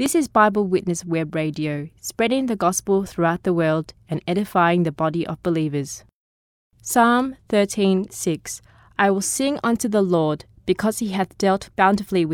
This is Bible Witness Web Radio, spreading the gospel throughout the world and edifying the body of believers. Psalm 13:6. I will sing unto the Lord, because he hath dealt bountifully with